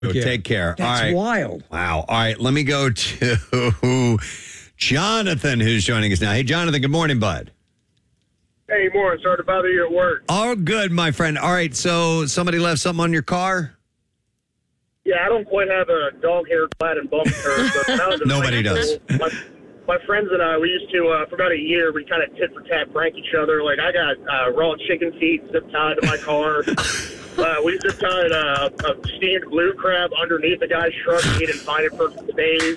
Take care. That's All right. wild. Wow. All right. Let me go to Jonathan, who's joining us now. Hey, Jonathan. Good morning, bud. Hey, morning. Sorry to bother you at work. Oh, good, my friend. All right. So somebody left something on your car? Yeah, I don't quite have a dog hair clad and bum curve. But when I was in Nobody high does. school, my friends and I, we used to, for about a year, we kind of tit for tat prank each other. Like, I got raw chicken feet zip tied to my car. We zip tied a steamed blue crab underneath the guy's truck. He didn't find it for days.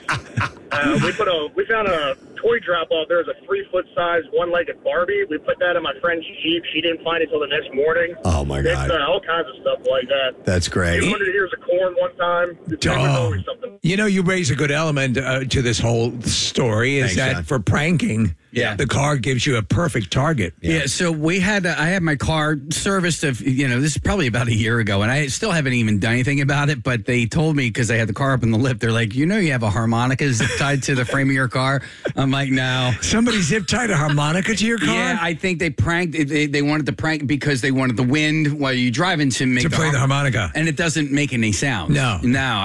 We found a toy drop off. There was a 3-foot size one-legged Barbie. We put that in my friend's Jeep. She didn't find it till the next morning. Oh, my God. It's all kinds of stuff like that. That's great. 200 ears of corn one time. There was always something. You know, you raise a good element to this whole story is Thanks, that John. for pranking, Yeah. the car gives you a perfect target. Yeah, so I had my car serviced this is probably about a year ago, and I still haven't even done anything about it, but they told me, because I had the car up in the lip, they're like, you have a harmonica zip tied to the frame of your car? I'm like, no. Somebody zip tied a harmonica to your car? Yeah, I think they pranked, they wanted to prank because they wanted the wind while you're driving to make to play the harmonica. and it doesn't make any sound. No.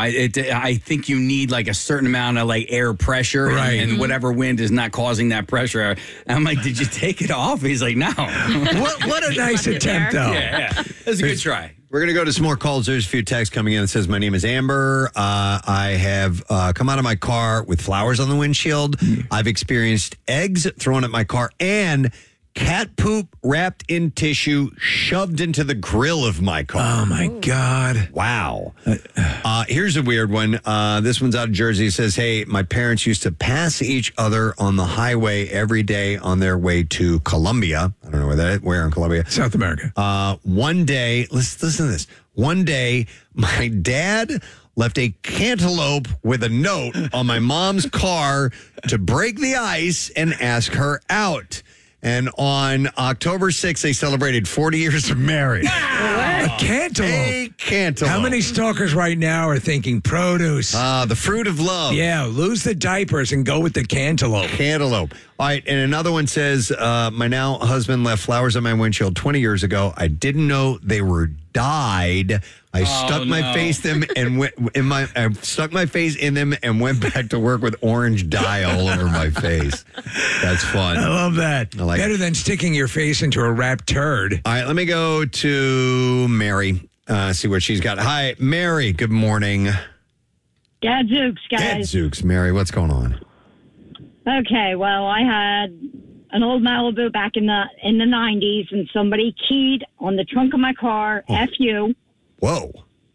I think you need like a certain amount of like air pressure, Right. and whatever wind is not causing that pressure. And I'm like, did you take it off? He's like, no. What a nice attempt, though. Yeah, that's a good try. We're going to go to some more calls. There's a few texts coming in that says, my name is Amber. I have come out of my car with flowers on the windshield. I've experienced eggs thrown at my car and cat poop wrapped in tissue shoved into the grill of my car. Oh, my God. Wow. Here's a weird one. This one's out of Jersey. It says, hey, my parents used to pass each other on the highway every day on their way to Colombia. I don't know where that is. Where in Colombia? South America. One day, listen to this. One day, my dad left a cantaloupe with a note on my mom's car to break the ice and ask her out. And on October 6th, they celebrated 40 years of marriage. A cantaloupe. A cantaloupe. How many stalkers right now are thinking produce? The fruit of love. Yeah, lose the diapers and go with the cantaloupe. Cantaloupe. All right, and another one says, my now husband left flowers on my windshield 20 years ago. I didn't know they were dyed. I stuck my face in them and I stuck my face in them and went back to work with orange dye all over my face. That's fun. I love that. I like Better it. than sticking your face into a wrapped turd. All right, let me go to Mary. See what she's got. Hi, Mary. Good morning. Gadzooks, guys. Gadzooks, Mary. What's going on? Okay, well, I had an old Malibu back in the 90s, and somebody keyed on the trunk of my car, F you, Whoa.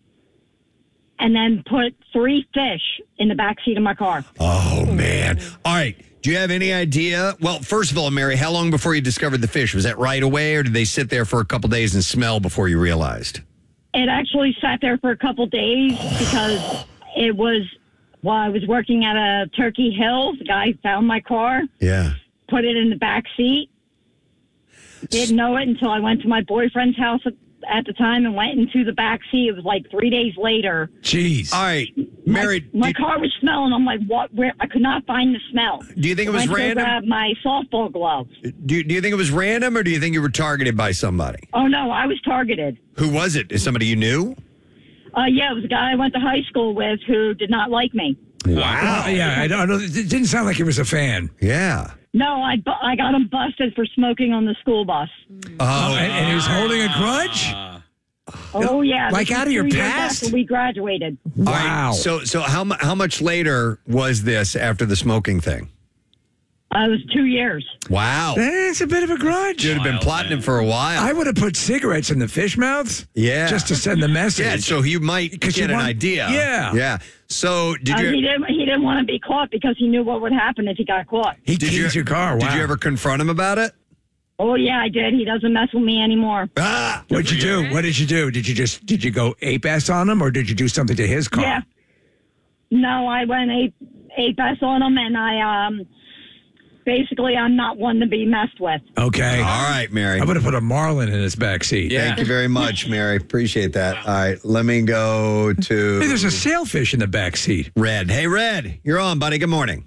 and then put 3 fish in the back seat of my car. Oh, man. All right. Do you have any idea? Well, first of all, Mary, how long before you discovered the fish? Was that right away, or did they sit there for a couple days and smell before you realized? It actually sat there for a couple days because it was, while I was working at a Turkey Hill, the guy found my car, Yeah. put it in the back seat. Didn't know it until I went to my boyfriend's house at the time and went into the back seat. It was like 3 days later. Jeez. All right. Mary, My car was smelling. I'm like, what? Where? I could not find the smell. do you think it was I went to random? grab my softball gloves. Do you think it was random, or do you think you were targeted by somebody? Oh, no, I was targeted. Who was it? Is somebody you knew? Yeah, it was a guy I went to high school with who did not like me. Wow. Yeah, I don't. It didn't sound like he was a fan. Yeah. No, I got him busted for smoking on the school bus. Oh, and he was holding a grudge? Oh, yeah. Like this out was of your 2 years past? after we graduated. All right, Wow. So how much later was this after the smoking thing? It was 2 years. Wow. It's a bit of a grudge. You'd have been plotting it for a while. I would have put cigarettes in the fish mouths. Yeah. Just to send the message. Yeah, so you might get you an want- idea. Yeah. Yeah. So did He you didn't want to be caught because he knew what would happen if he got caught. He did keys your car. Wow. Did you ever confront him about it? Oh, yeah, I did. He doesn't mess with me anymore. Ah. What'd you do? What did you do? Did you go ape-ass on him, or did you do something to his car? Yeah. No, I went ape ass on him, and basically, I'm not one to be messed with. Okay. All right, Mary. I would have put a marlin in his back seat. Thank you very much, Mary. Appreciate that. All right, let me go to Hey, there's a sailfish in the back seat. Red. Hey, Red, you're on, buddy. Good morning.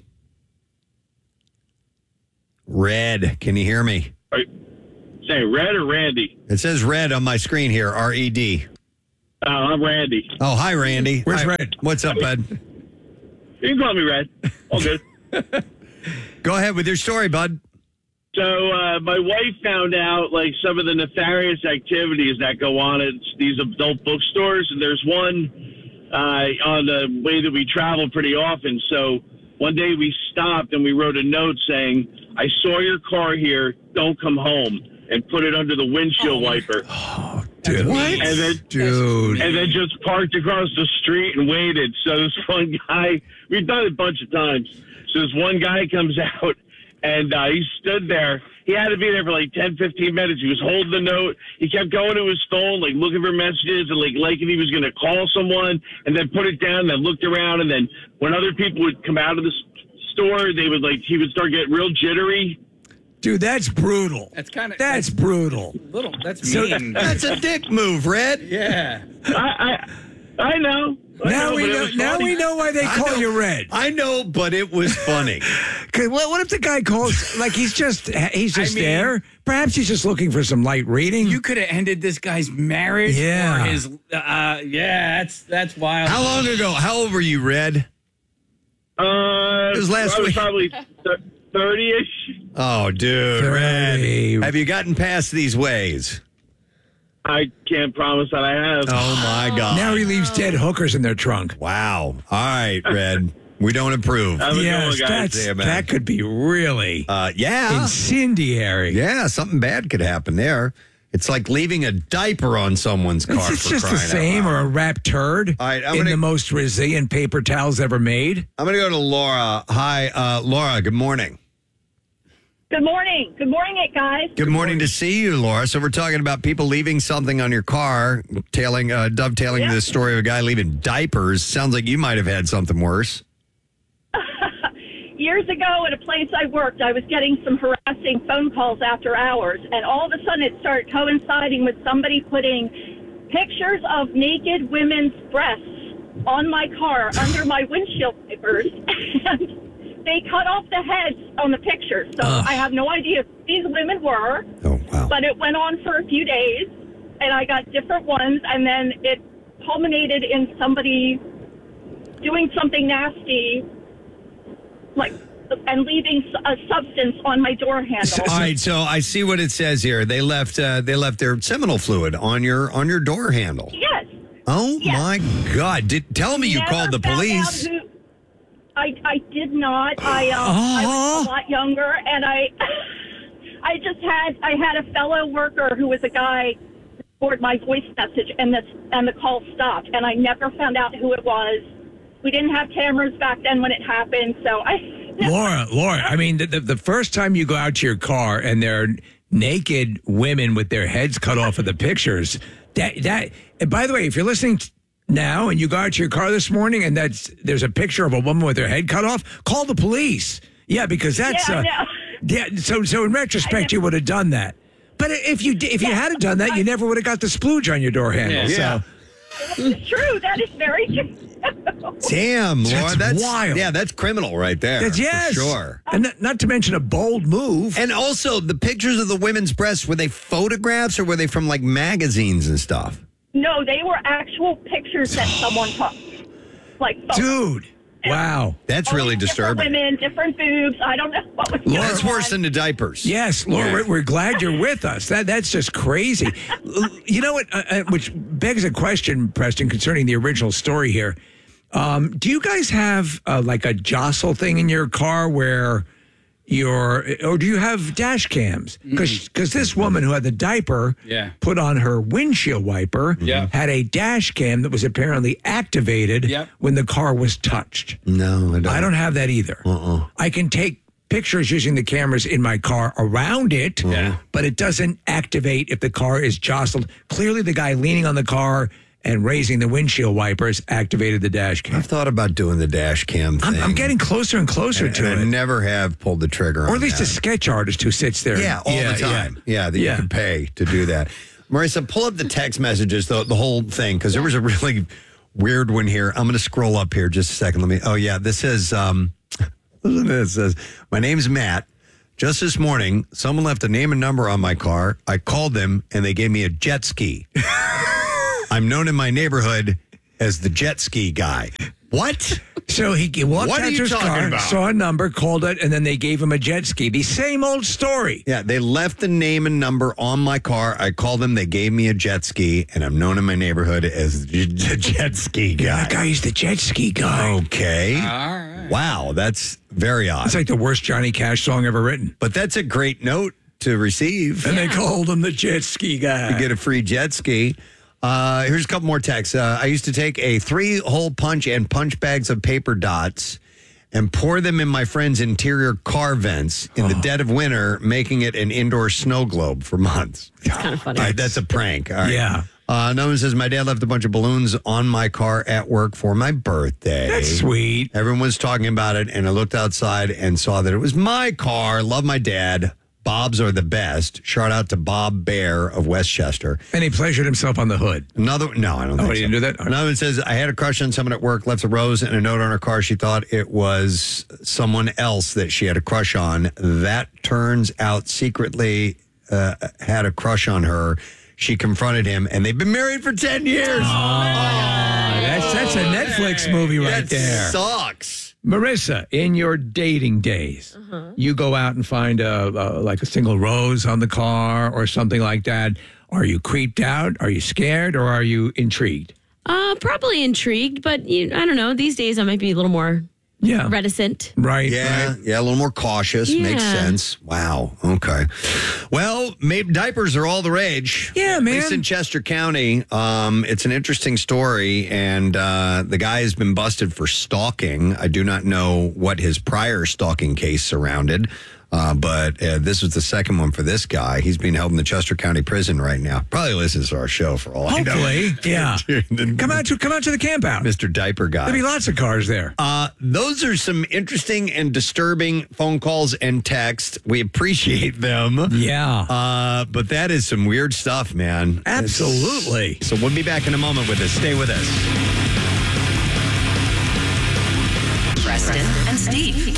Red, can you hear me? Say Red or Randy? It says Red on my screen here, R-E-D. I'm Randy. Oh, hi, Randy. Where's Hi. Red? What's up, bud? You can call me Red. All good. Go ahead with your story, bud. So my wife found out like some of the nefarious activities that go on at these adult bookstores, and there's one on the way that we travel pretty often. So one day we stopped and we wrote a note saying, "I saw your car here. Don't come home," and put it under the windshield wiper. Dude. What? And then Dude. and then just parked across the street and waited. So this one guy, we've done it a bunch of times. So this one guy comes out, and he stood there. He had to be there for like 10, 15 minutes. He was holding the note. He kept going to his phone, like looking for messages, and like if he was going to call someone, and then put it down, and then looked around, and then when other people would come out of the store, he would start getting real jittery. Dude, that's brutal. That's brutal. That's So- mean. That's a dick move, Red. Yeah. I know. Now we but it know. was Now funny. we know why they call know. you Red. I know, but it was funny. 'Cause what if the guy calls like he's just I mean- there? Perhaps he's just looking for some light reading. You could have ended this guy's marriage. Yeah. Or his. That's wild. How long ago? How old were you, Red? It was last week. Probably 30-ish. Oh, dude, 30. Red. Have you gotten past these ways? I can't promise that I have. Oh, my God. Now he leaves dead hookers in their trunk. Wow. All right, Red. We don't approve. Have a good Yes, one, guys. See ya, man. that could be really Yeah. incendiary. Yeah, something bad could happen there. It's like leaving a diaper on someone's car. It's for just the crying out same, loud. or a wrapped turd All right, I'm in gonna- the most resilient paper towels ever made. I'm going to go to Laura. Hi, Laura. Good morning. Good morning. Good morning, guys. Good morning to see you, Laura. So we're talking about people leaving something on your car, dovetailing Yeah. the story of a guy leaving diapers. Sounds like you might have had something worse. Years ago at a place I worked, I was getting some harassing phone calls after hours, and all of a sudden it started coinciding with somebody putting pictures of naked women's breasts on my car under my windshield wipers, and they cut off the heads on the pictures. So I have no idea who these women were, Oh, wow. but it went on for a few days, and I got different ones, and then it culminated in somebody doing something nasty, and leaving a substance on my door handle. All right, so I see what it says here. They left their seminal fluid on your door handle. Yes. Oh Yes. my God! Tell me you Never called the found police. out who- I did not. I was a lot younger, and I had a fellow worker who was a guy record my voice message, and the call stopped, and I never found out who it was. We didn't have cameras back then when it happened, so Laura, I mean, the first time you go out to your car and there are naked women with their heads cut off of the pictures, that and by the way, if you're listening now and you go out to your car this morning and there's a picture of a woman with her head cut off, call the police. Yeah, because that's Yeah, I know. yeah. So in retrospect, you would have done that. But if you hadn't done that, you never would have got the splooge on your door handle. Yeah. it's true. That is very true. Damn, Laura, That's wild. Yeah, that's criminal right there. Yes, for sure. and not to mention a bold move. And also, the pictures of the women's breasts, were they photographs or were they from like magazines and stuff? No, they were actual pictures that someone took. Like photos. Dude, wow. That's Only really different disturbing. women, different boobs. I don't know what was going That's on. worse than the diapers. Yes, Laura, we're glad you're with us. That's just crazy. You know what? Which begs a question, Preston, concerning the original story here. Do you guys have like a jostle thing in your car where or do you have dash cams? Because this woman who had the diaper put on her windshield wiper had a dash cam that was apparently activated when the car was touched. No, I don't. I don't have that either. I can take pictures using the cameras in my car around it, but it doesn't activate if the car is jostled. Clearly, the guy leaning on the car and raising the windshield wipers activated the dash cam. I've thought about doing the dash cam thing. I'm getting closer and closer to and it. I never have pulled the trigger on Or at least that. a sketch artist who sits there. Yeah, all the time. Yeah, that you can pay to do that. Marissa, pull up the text messages, the whole thing, because there was a really weird one here. I'm going to scroll up here just a second. This is, this says, my name's Matt. Just this morning, someone left a name and number on my car. I called them, and they gave me a jet ski. I'm known in my neighborhood as the jet ski guy. What? So he walked What out are to you his talking car, about? saw a number, called it, and then they gave him a jet ski. The same old story. Yeah, they left the name and number on my car. I called them. They gave me a jet ski, and I'm known in my neighborhood as the jet ski guy. That guy's the jet ski guy. Okay. All right. Wow, that's very odd. It's like the worst Johnny Cash song ever written. But that's a great note to receive. And they called him the jet ski guy. You get a free jet ski. Here's a couple more texts. I used to take a 3-hole punch and punch bags of paper dots and pour them in my friend's interior car vents in the dead of winter, making it an indoor snow globe for months. It's kind of funny. All right, that's a prank. All right. Yeah. Another one says, my dad left a bunch of balloons on my car at work for my birthday. That's sweet. Everyone was talking about it, and I looked outside and saw that it was my car. Love my dad. Bob's are the best. Shout out to Bob Bear of Westchester. And he pleasured himself on the hood. No, I don't think he didn't do that? Another one says, I had a crush on someone at work, left a rose and a note on her car. She thought it was someone else that she had a crush on. That turns out secretly had a crush on her. She confronted him, and they've been married for 10 years. That's a Netflix movie right that there. Sucks. Marissa, in your dating days, you go out and find like a single rose on the car or something like that. Are you creeped out? Are you scared? Or are you intrigued? Probably intrigued, but I don't know. These days I might be a little more reticent. Right. Yeah, Right. yeah, a little more cautious. Yeah. Makes sense. Wow. Okay. Well, maybe diapers are all the rage. Yeah, At man. least in Chester County. It's an interesting story, and the guy has been busted for stalking. I do not know what his prior stalking case surrounded. But this was the second one for this guy. He's being held in the Chester County Prison right now. Probably listens to our show for all I know. Hopefully, yeah. Come out to the camp out. Mr. Diaper Guy. There'll be lots of cars there. Those are some interesting and disturbing phone calls and texts. We appreciate them. Yeah. But that is some weird stuff, man. Absolutely. So we'll be back in a moment with this. Stay with us. Preston and Steve.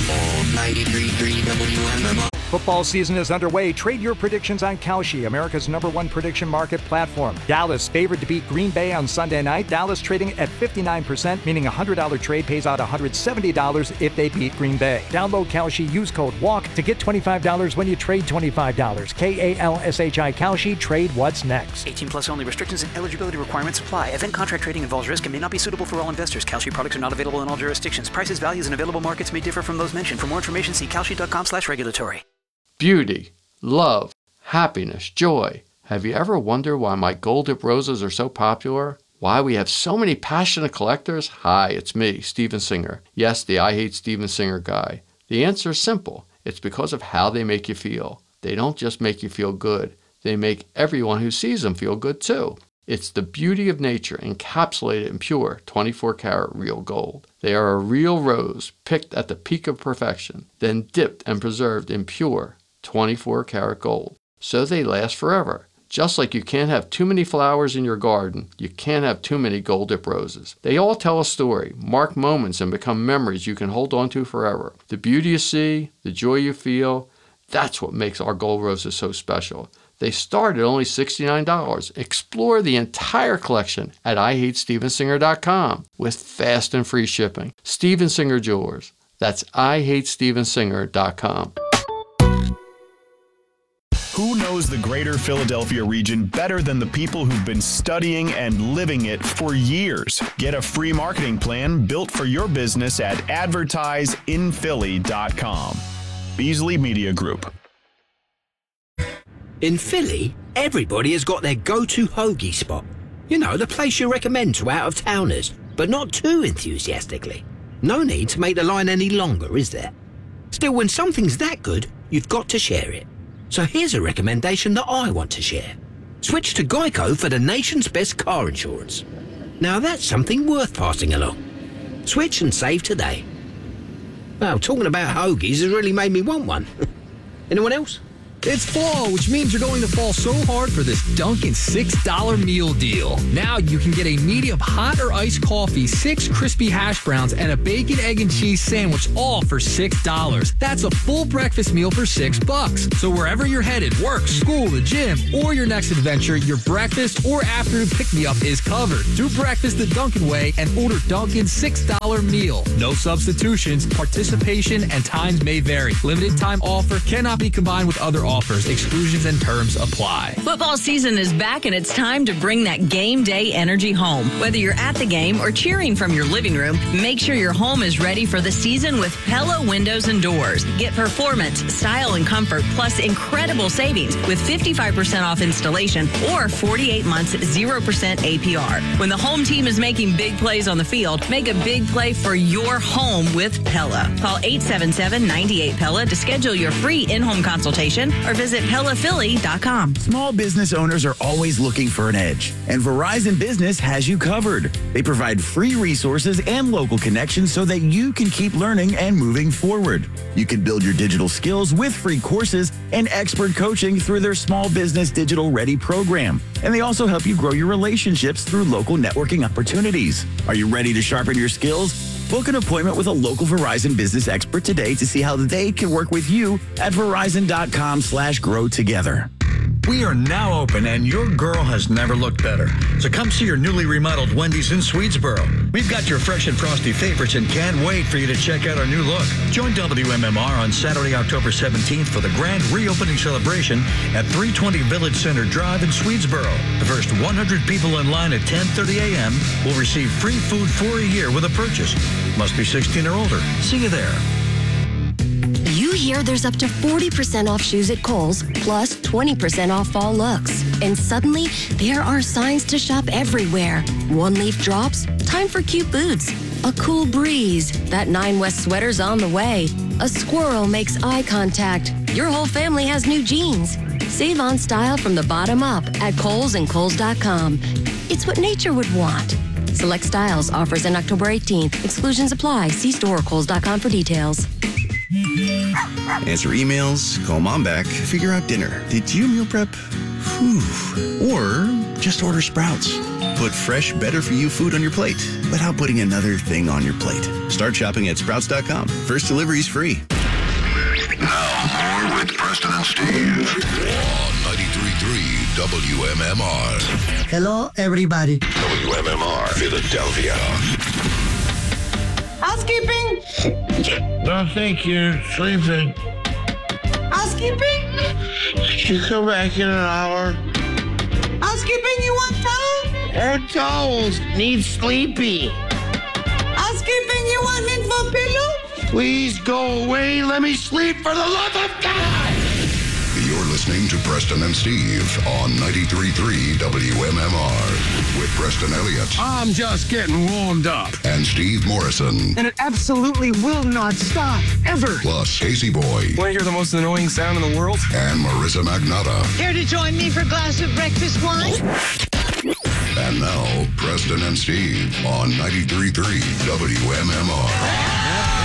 Football season is underway. Trade your predictions on Kalshi, America's #1 prediction market platform. Dallas favored to beat Green Bay on Sunday night. Dallas trading at 59%, meaning a $100 trade pays out $170 if they beat Green Bay. Download Kalshi, use code WALK to get $25 when you trade $25. KALSHI Kalshi, trade what's next. 18 plus only. Restrictions and eligibility requirements apply. Event contract trading involves risk and may not be suitable for all investors. Kalshi products are not available in all jurisdictions. Prices, values, and available markets may differ from those mentioned. For more information, see kalshi.com/regulatory. Beauty, love, happiness, joy. Have you ever wondered why my gold dip roses are so popular? Why we have so many passionate collectors? Hi, it's me, Steven Singer. Yes, the I Hate Steven Singer guy. The answer is simple. It's because of how they make you feel. They don't just make you feel good. They make everyone who sees them feel good too. It's the beauty of nature encapsulated in pure 24-karat real gold. They are a real rose picked at the peak of perfection, then dipped and preserved in pure 24-karat gold. So they last forever. Just like you can't have too many flowers in your garden, you can't have too many gold dip roses. They all tell a story, mark moments, and become memories you can hold on to forever. The beauty you see, the joy you feel, that's what makes our gold roses so special. They start at only $69. Explore the entire collection at IHateStevenSinger.com with fast and free shipping. Steven Singer Jewelers. That's IHateStevenSinger.com. Who knows the greater Philadelphia region better than the people who've been studying and living it for years? Get a free marketing plan built for your business at advertiseinphilly.com. Beasley Media Group. In Philly, everybody has got their go-to hoagie spot. You know, the place you recommend to out-of-towners, but not too enthusiastically. No need to make the line any longer, is there? Still, when something's that good, you've got to share it. So here's a recommendation that I want to share. Switch to Geico for the nation's best car insurance. Now that's something worth passing along. Switch and save today. Well, talking about hoagies has really made me want one. Anyone else? It's fall, which means you're going to fall so hard for this Dunkin' $6 meal deal. Now you can get a medium hot or iced coffee, 6 crispy hash browns, and a bacon, egg, and cheese sandwich, all for $6. That's a full breakfast meal for $6. So wherever you're headed, work, school, the gym, or your next adventure, your breakfast or afternoon pick-me-up is covered. Do breakfast the Dunkin' way and order Dunkin's $6 meal. No substitutions, participation, and times may vary. Limited time offer cannot be combined with other offers. Exclusions and terms apply. Football season is back, and it's time to bring that game day energy home. Whether you're at the game or cheering from your living room, make sure your home is ready for the season with Pella Windows and Doors. Get performance, style, and comfort, plus incredible savings with 55% off installation or 48 months 0% APR. When the home team is making big plays on the field, make a big play for your home with Pella. Call 877-98-PELLA to schedule your free in-home consultation or visit PellaPhilly.com. Small business owners are always looking for an edge, and Verizon Business has you covered. They provide free resources and local connections so that you can keep learning and moving forward. You can build your digital skills with free courses and expert coaching through their Small Business Digital Ready program. And they also help you grow your relationships through local networking opportunities. Are you ready to sharpen your skills? Book an appointment with a local Verizon business expert today to see how they can work with you at Verizon.com/grow together. We are now open, and your girl has never looked better. So come see your newly remodeled Wendy's in Swedesboro. We've got your fresh and frosty favorites and can't wait for you to check out our new look. Join WMMR on Saturday, October 17th for the grand reopening celebration at 320 Village Center Drive in Swedesboro. The first 100 people in line at 10:30 a.m. will receive free food for a year with a purchase. Must be 16 or older. See you there. You hear there's up to 40% off shoes at Kohl's, plus 20% off fall looks. And suddenly, there are signs to shop everywhere. One leaf drops, time for cute boots. A cool breeze, that 9 West sweater's on the way. A squirrel makes eye contact. Your whole family has new jeans. Save on style from the bottom up at Kohl's and Kohl's.com. It's what nature would want. Select styles, offers in October 18th. Exclusions apply. See store or Kohl's.com for details. Answer emails, call mom back, figure out dinner. Did you meal prep? Whew. Or just order Sprouts. Put fresh, better-for-you food on your plate without putting another thing on your plate. Start shopping at Sprouts.com. First delivery's free. Now, more with Preston and Steve on 93.3 WMMR. Hello, everybody. WMMR, Philadelphia. Housekeeping? No, thank you. Sleeping. Housekeeping? You come back in an hour. Housekeeping, you want towels? Or towels. Need sleepy. Housekeeping, you want mint for pillow? Please go away. Let me sleep for the love of God. You're listening to Preston and Steve on 93.3 WMMR with Preston Elliott. I'm just getting warmed up. And Steve Morrison. And it absolutely will not stop, ever. Plus Casey Boy. Want to hear the most annoying sound in the world? And Marissa Magnotta. Care to join me for a glass of breakfast wine? And now, Preston and Steve on 93.3 WMMR.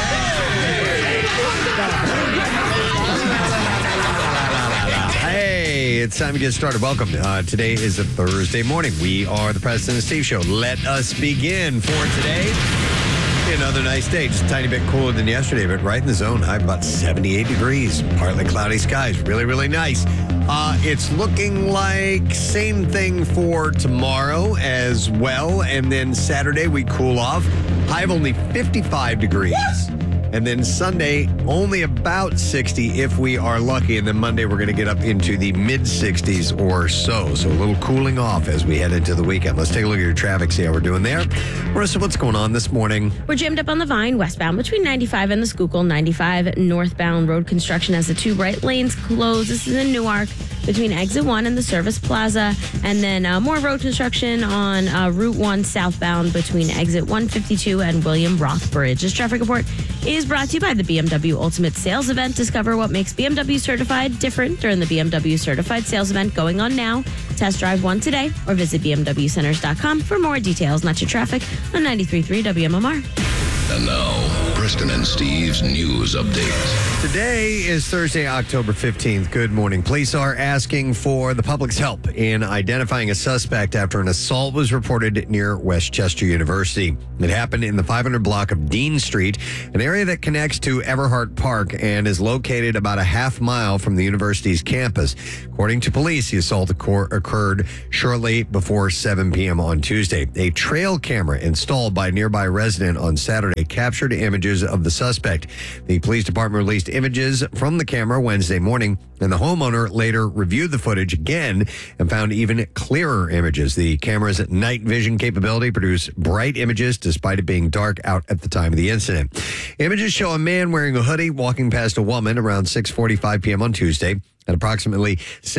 Hey, it's time to get started. Welcome. Today is a Thursday morning. We are the Preston and Steve Show. Let us begin for today. Another nice day. Just a tiny bit cooler than yesterday, but right in the zone. High about 78 degrees. Partly cloudy skies. Really, really nice. It's looking like same thing for tomorrow as well. And then Saturday, we cool off. High of only 55 degrees. And then Sunday, only about 60 if we are lucky. And then Monday, we're going to get up into the mid-60s or so. So a little cooling off as we head into the weekend. Let's take a look at your traffic, see how we're doing there. Marissa, what's going on this morning? We're jammed up on the Vine, westbound between 95 and the Schuylkill. 95 northbound road construction as the 2 right lanes close. This is in Newark between Exit 1 and the Service Plaza. And then more road construction on Route 1 southbound between Exit 152 and William Roth Bridge. This traffic report is brought to you by the BMW Ultimate Sales Event. Discover what makes BMW Certified different during the BMW Certified Sales Event going on now. Test drive one today or visit BMWcenters.com for more details. Not your traffic on 93.3 WMMR. And now, Preston and Steve's news update. Today is Thursday, October 15th. Good morning. Police are asking for the public's help in identifying a suspect after an assault was reported near Westchester University. It happened in the 500 block of Dean Street, an area that connects to Everhart Park and is located about a half mile from the university's campus. According to police, the assault occurred shortly before 7 p.m. on Tuesday. A trail camera installed by a nearby resident on Saturday captured images of the suspect. The police department released images from the camera Wednesday morning, and the homeowner later reviewed the footage again and found even clearer images. The camera's night vision capability produced bright images despite it being dark out at the time of the incident. Images show a man wearing a hoodie walking past a woman around 6:45 p.m. on Tuesday. At approximately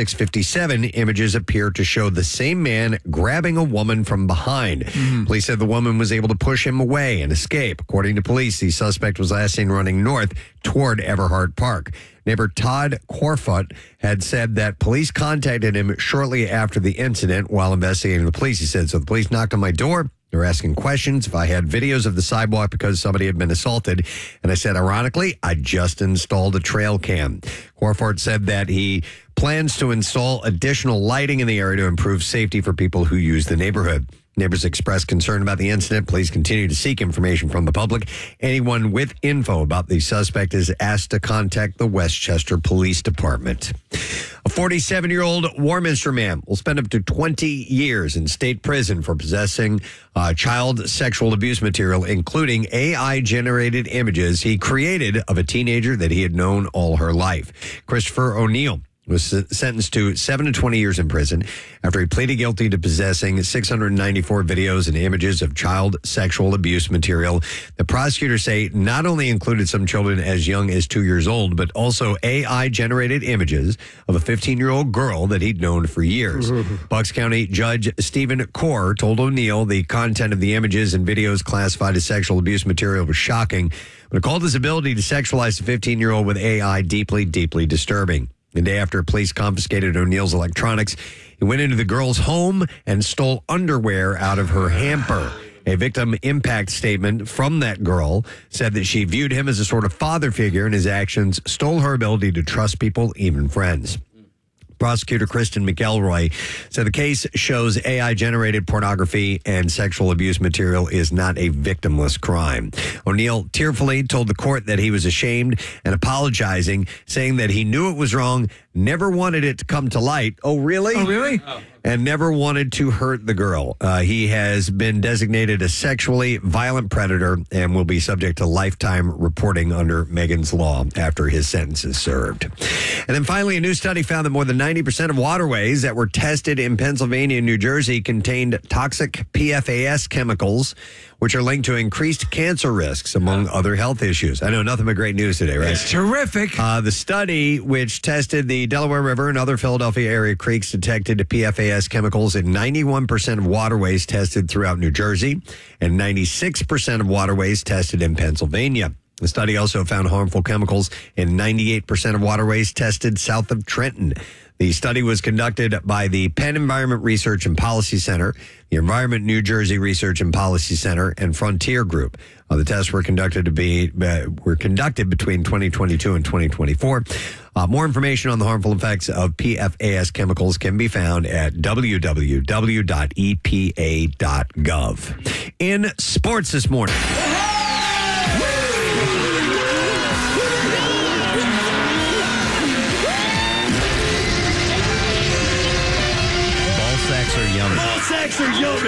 6:57, images appear to show the same man grabbing a woman from behind. Police said the woman was able to push him away and escape. According to police, the suspect was last seen running north toward Everhart Park. Neighbor Todd Corfoot had said that police contacted him shortly after the incident while investigating the police. He said, so the police knocked on my door. They were asking questions if I had videos of the sidewalk because somebody had been assaulted. And I said, ironically, I just installed a trail cam. Corford said that he plans to install additional lighting in the area to improve safety for people who use the neighborhood. Neighbors expressed concern about the incident. Police continue to seek information from the public. Anyone with info about the suspect is asked to contact the Westchester Police Department. A 47-year-old Warminster man will spend up to 20 years in state prison for possessing child sexual abuse material, including AI-generated images he created of a teenager that he had known all her life. Christopher O'Neill was sentenced to 7 to 20 years in prison after he pleaded guilty to possessing 694 videos and images of child sexual abuse material. The prosecutors say not only included some children as young as 2 years old, but also AI-generated images of a 15-year-old girl that he'd known for years. Bucks County Judge Stephen Corr told O'Neill the content of the images and videos classified as sexual abuse material was shocking, but called his ability to sexualize a 15-year-old with AI deeply, deeply disturbing. The day after police confiscated O'Neill's electronics, he went into the girl's home and stole underwear out of her hamper. A victim impact statement from that girl said that she viewed him as a sort of father figure, and his actions stole her ability to trust people, even friends. Prosecutor Kristen McElroy said the case shows AI-generated pornography and sexual abuse material is not a victimless crime. O'Neill tearfully told the court that he was ashamed and apologizing, saying that he knew it was wrong, never wanted it to come to light. Oh, really? Oh, really? And never wanted to hurt the girl. He has been designated a sexually violent predator and will be subject to lifetime reporting under Megan's Law after his sentence is served. And then finally, a new study found that more than 90% of waterways that were tested in Pennsylvania and New Jersey contained toxic PFAS chemicals, which are linked to increased cancer risks, among other health issues. I know, nothing but great news today, right? It's terrific. The study, which tested the Delaware River and other Philadelphia area creeks, detected PFAS chemicals in 91% of waterways tested throughout New Jersey and 96% of waterways tested in Pennsylvania. The study also found harmful chemicals in 98% of waterways tested south of Trenton. The study was conducted by the Penn Environment Research and Policy Center, the Environment New Jersey Research and Policy Center, and Frontier Group. The tests were conducted between 2022 and 2024. More information on the harmful effects of PFAS chemicals can be found at www.epa.gov. In sports this morning. Ball sacks are yummy. Ball sacks are yummy.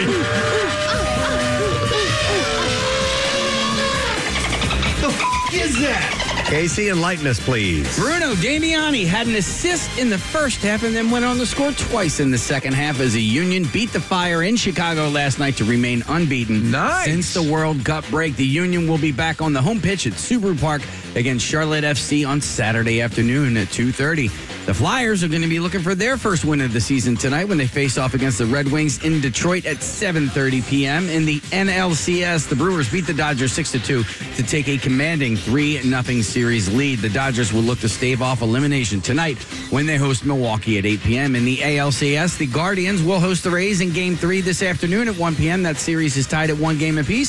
The f*** is that? Casey, enlighten us, please. Bruno Damiani had an assist in the first half and then went on to score twice in the second half as the Union beat the Fire in Chicago last night to remain unbeaten. Nice. Since the World Cup break, the Union will be back on the home pitch at Subaru Park against Charlotte FC on Saturday afternoon at 2:30. The Flyers are going to be looking for their first win of the season tonight when they face off against the Red Wings in Detroit at 7:30 p.m. In the NLCS, the Brewers beat the Dodgers 6-2 to take a commanding 3-0 series lead. The Dodgers will look to stave off elimination tonight when they host Milwaukee at 8 p.m. In the ALCS, the Guardians will host the Rays in Game 3 this afternoon at 1 p.m. That series is tied at 1 game apiece.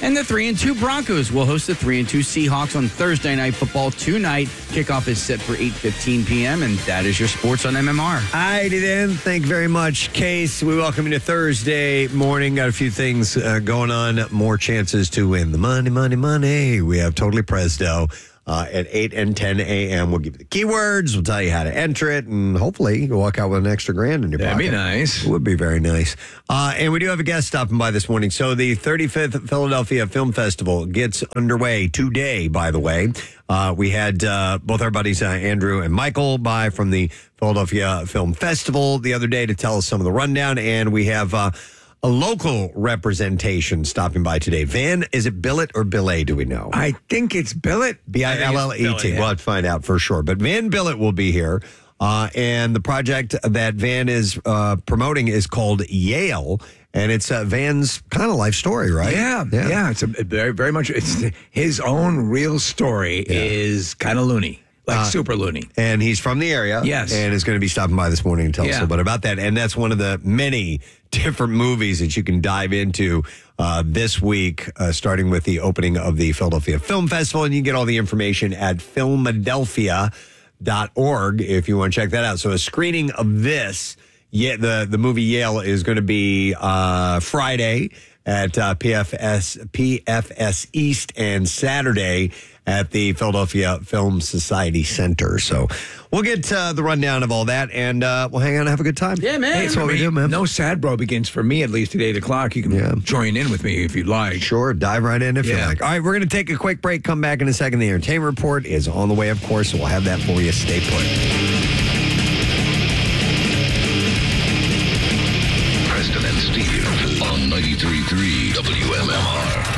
And the 3-2 Broncos will host the 3-2 Seahawks on Thursday Night Football tonight. Kickoff is set for 8:15 p.m., and that is your sports on MMR. Alrighty then. Thank you very much, Case. We welcome you to Thursday morning. Got a few things going on. More chances to win the money. We have Totally Presto. At 8 and 10 a.m. We'll give you the keywords. We'll tell you how to enter it. And hopefully you can walk out with an extra grand in your pocket. That'd be nice. It would be very nice. And we do have a guest stopping by this morning. So the 35th Philadelphia Film Festival gets underway today, by the way. We had both our buddies, Andrew and Michael, by from the Philadelphia Film Festival the other day to tell us some of the rundown. And we have a local representation stopping by today. Van, is it Billet or Billet, do we know? I think it's Billet. Billet. We'll have to find out for sure. But Van Billet will be here. And the project that Van is promoting is called Yale. And it's Van's kind of life story, right? Yeah. It's a very, very much, it's his own real story is kind of loony. Like super loony. And he's from the area. Yes. And is going to be stopping by this morning to tell us a little bit about that. And that's one of the many different movies that you can dive into this week, starting with the opening of the Philadelphia Film Festival. And you can get all the information at Philadelphia.org if you want to check that out. So a screening of this, the movie Yale, is going to be Friday at PFS East and Saturday at the Philadelphia Film Society Center. So we'll get the rundown of all that, and we'll hang out and have a good time. Yeah, man. That's what we do, man. No Sad Bro begins for me, at least at 8 o'clock. You can join in with me if you'd like. Sure, dive right in if you like. All right, we're going to take a quick break, come back in a second. The entertainment report is on the way, of course, so we'll have that for you. Stay put. Preston and Steve on 93.3 WMMR.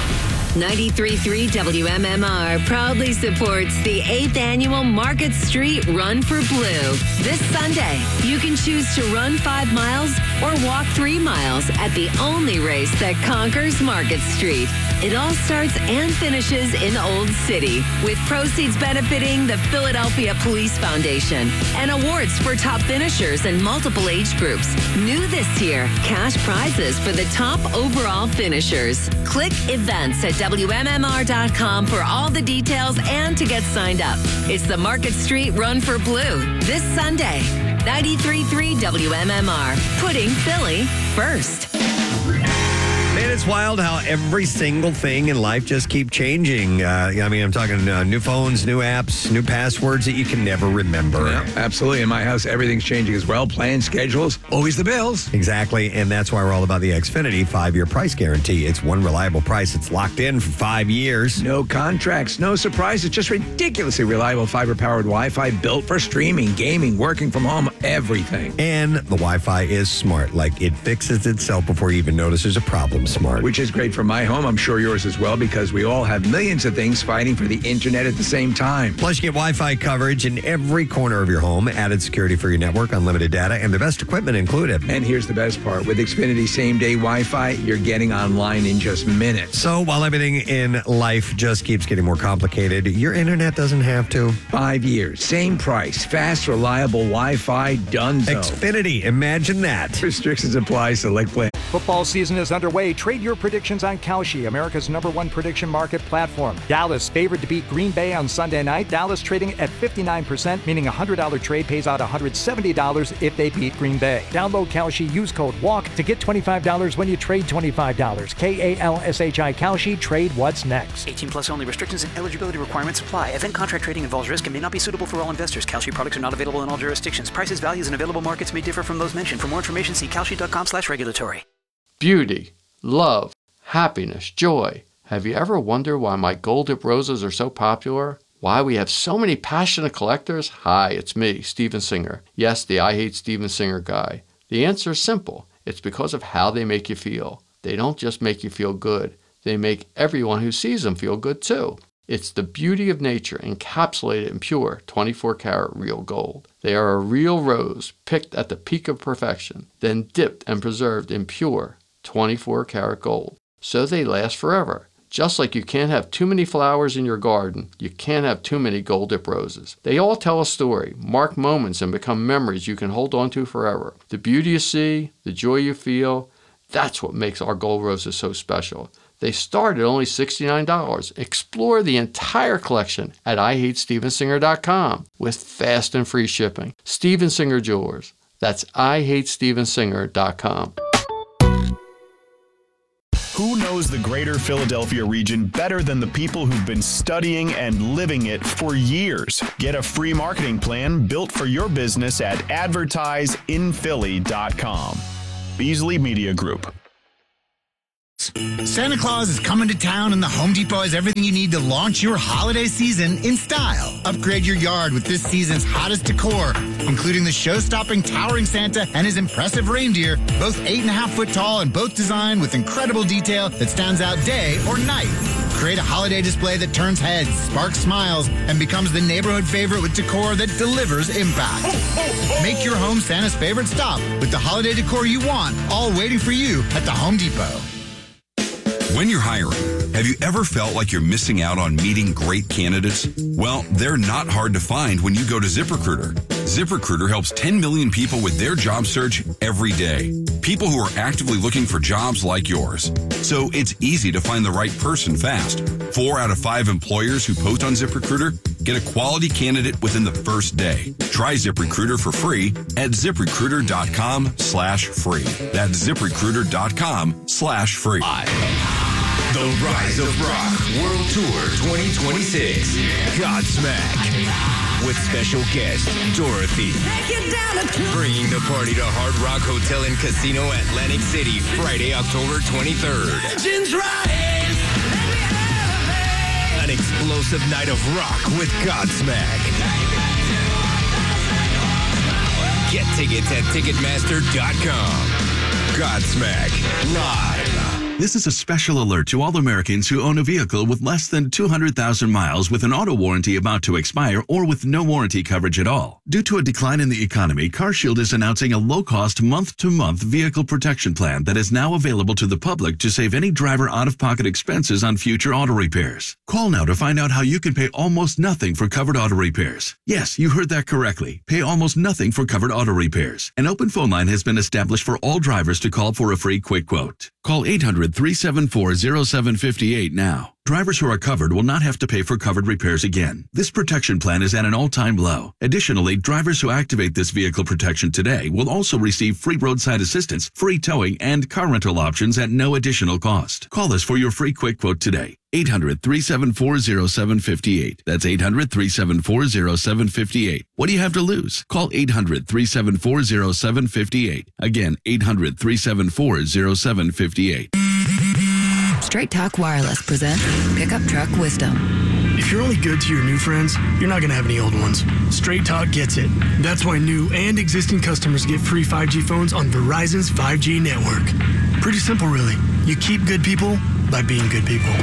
93.3 WMMR proudly supports the 8th annual Market Street Run for Blue. This Sunday, you can choose to run 5 miles or walk 3 miles at the only race that conquers Market Street. It all starts and finishes in Old City, with proceeds benefiting the Philadelphia Police Foundation and awards for top finishers in multiple age groups. New this year, cash prizes for the top overall finishers. Click events at WMMR.com for all the details and to get signed up. It's the Market Street Run for Blue this Sunday. 93.3 WMMR, putting Philly first. Man, it's wild how every single thing in life just keep changing. I mean, I'm talking new phones, new apps, new passwords that you can never remember. Yeah, absolutely. In my house, everything's changing as well. Plan schedules, always the bills. Exactly. And that's why we're all about the Xfinity 5-year price guarantee. It's one reliable price. It's locked in for 5 years. No contracts, no surprises, just ridiculously reliable fiber-powered Wi-Fi built for streaming, gaming, working from home, everything. And the Wi-Fi is smart. Like, it fixes itself before you even notice there's a problem. Smart. Which is great for my home. I'm sure yours as well, because we all have millions of things fighting for the internet at the same time. Plus, you get Wi-Fi coverage in every corner of your home, added security for your network, unlimited data, and the best equipment included. And here's the best part. With Xfinity same-day Wi-Fi, you're getting online in just minutes. So while everything in life just keeps getting more complicated, your internet doesn't have to. 5 years, same price, fast, reliable Wi-Fi, donezo. Xfinity, imagine that. Restrictions apply, select plan. Football season is underway. Trade your predictions on Kalshi, America's #1 prediction market platform. Dallas favored to beat Green Bay on Sunday night. Dallas trading at 59%, meaning a $100 trade pays out $170 if they beat Green Bay. Download Kalshi, use code WALK to get $25 when you trade $25. KALSHI Kalshi, trade what's next. 18 plus only. Restrictions and eligibility requirements apply. Event contract trading involves risk and may not be suitable for all investors. Kalshi products are not available in all jurisdictions. Prices, values, and available markets may differ from those mentioned. For more information, see kalshi.com/regulatory. Beauty, love, happiness, joy. Have you ever wondered why my gold dip roses are so popular? Why we have so many passionate collectors? Hi, it's me, Steven Singer. Yes, the I Hate Steven Singer guy. The answer is simple. It's because of how they make you feel. They don't just make you feel good. They make everyone who sees them feel good too. It's the beauty of nature encapsulated in pure 24-karat real gold. They are a real rose picked at the peak of perfection, then dipped and preserved in pure 24-karat gold. So they last forever. Just like you can't have too many flowers in your garden, you can't have too many gold dip roses. They all tell a story, mark moments, and become memories you can hold on to forever. The beauty you see, the joy you feel, that's what makes our gold roses so special. They start at only $69. Explore the entire collection at IHateStevensinger.com with fast and free shipping. Steven Singer Jewelers. That's IHateStevensinger.com. Who knows the greater Philadelphia region better than the people who've been studying and living it for years? Get a free marketing plan built for your business at advertiseinphilly.com. Beasley Media Group. Santa Claus is coming to town, and the Home Depot has everything you need to launch your holiday season in style. Upgrade your yard with this season's hottest decor, including the show-stopping towering Santa and his impressive reindeer, both 8.5 foot tall and both designed with incredible detail that stands out day or night. Create a holiday display that turns heads, sparks smiles, and becomes the neighborhood favorite with decor that delivers impact. Make your home Santa's favorite stop with the holiday decor you want, all waiting for you at the Home Depot. When you're hiring, have you ever felt like you're missing out on meeting great candidates? Well, they're not hard to find when you go to ZipRecruiter. ZipRecruiter helps 10 million people with their job search every day. People who are actively looking for jobs like yours. So it's easy to find the right person fast. 4 out of 5 employers who post on ZipRecruiter get a quality candidate within the first day. Try ZipRecruiter for free at ZipRecruiter.com/free. That's ZipRecruiter.com/free. The Rise of Rock World Tour 2026. Godsmack. With special guest, Dorothy. Bringing the party to Hard Rock Hotel and Casino, Atlantic City, Friday, October 23rd. An explosive night of rock with Godsmack. Get tickets at Ticketmaster.com. Godsmack live. This is a special alert to all Americans who own a vehicle with less than 200,000 miles with an auto warranty about to expire or with no warranty coverage at all. Due to a decline in the economy, CarShield is announcing a low-cost month-to-month vehicle protection plan that is now available to the public to save any driver out-of-pocket expenses on future auto repairs. Call now to find out how you can pay almost nothing for covered auto repairs. Yes, you heard that correctly. Pay almost nothing for covered auto repairs. An open phone line has been established for all drivers to call for a free quick quote. Call 800-374-0758 now. Drivers who are covered will not have to pay for covered repairs again. This protection plan is at an all-time low. Additionally, drivers who activate this vehicle protection today will also receive free roadside assistance, free towing, and car rental options at no additional cost. Call us for your free quick quote today. 800-374-0758. That's 800-374-0758. What do you have to lose? Call 800-374-0758. Again, 800-374-0758. Straight Talk Wireless presents Pickup Truck Wisdom. If you're only good to your new friends, you're not going to have any old ones. Straight Talk gets it. That's why new and existing customers get free 5G phones on Verizon's 5G network. Pretty simple, really. You keep good people by being good people.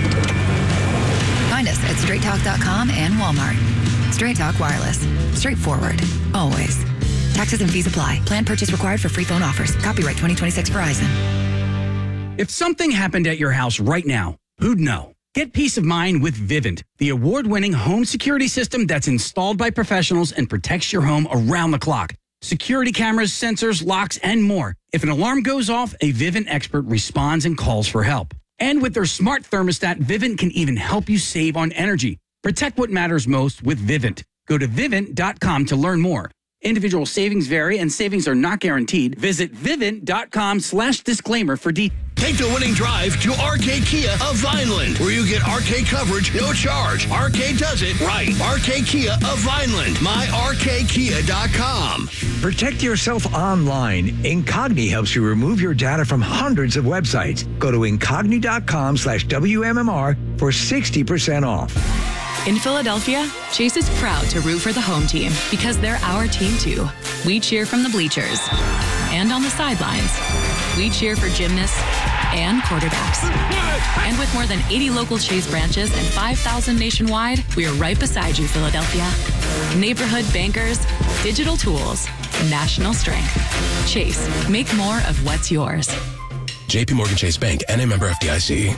Find us at straighttalk.com and Walmart. Straight Talk Wireless. Straightforward. Always. Taxes and fees apply. Plan purchase required for free phone offers. Copyright 2026 Verizon. If something happened at your house right now, who'd know? Get peace of mind with Vivint, the award-winning home security system that's installed by professionals and protects your home around the clock. Security cameras, sensors, locks, and more. If an alarm goes off, a Vivint expert responds and calls for help. And with their smart thermostat, Vivint can even help you save on energy. Protect what matters most with Vivint. Go to Vivint.com to learn more. Individual savings vary and savings are not guaranteed. Visit Vivint.com/disclaimer for details. Take the winning drive to RK Kia of Vineland, where you get RK coverage, no charge. RK does it right. RK Kia of Vineland. MyRKKia.com. Protect yourself online. Incogni helps you remove your data from hundreds of websites. Go to incogni.com/WMMR for 60% off. In Philadelphia, Chase is proud to root for the home team because they're our team too. We cheer from the bleachers and on the sidelines. We cheer for gymnasts and quarterbacks. And with more than 80 local Chase branches and 5,000 nationwide, we are right beside you, Philadelphia. Neighborhood bankers, digital tools, national strength. Chase, make more of what's yours. JP Morgan Chase Bank, NA member FDIC.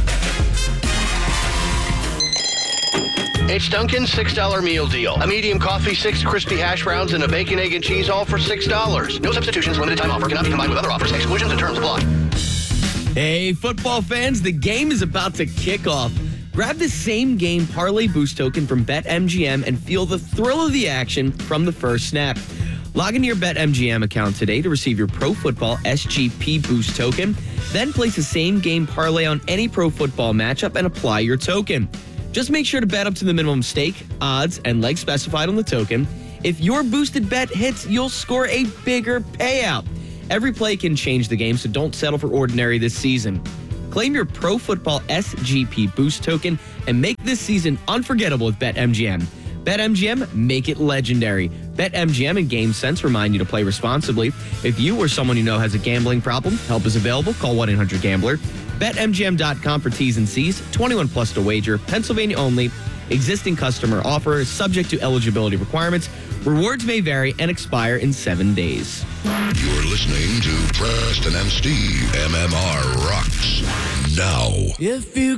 It's Dunkin's $6 meal deal. A medium coffee, 6 crispy hash browns, and a bacon, egg, and cheese, all for $6. No substitutions, limited time offer, cannot be combined with other offers, exclusions, and terms apply. Hey, football fans, the game is about to kick off. Grab the same game parlay boost token from BetMGM and feel the thrill of the action from the first snap. Log into your BetMGM account today to receive your Pro Football SGP boost token. Then place the same game parlay on any pro football matchup and apply your token. Just make sure to bet up to the minimum stake, odds, and leg specified on the token. If your boosted bet hits, you'll score a bigger payout. Every play can change the game, so don't settle for ordinary this season. Claim your Pro Football SGP boost token and make this season unforgettable with BetMGM. BetMGM, make it legendary. BetMGM and GameSense remind you to play responsibly. If you or someone you know has a gambling problem, help is available. Call 1-800-GAMBLER. BetMGM.com for T's and C's. 21 plus to wager. Pennsylvania only. Existing customer offer is subject to eligibility requirements. Rewards may vary and expire in 7 days. You're listening to Preston and Steve. MMR rocks now. If you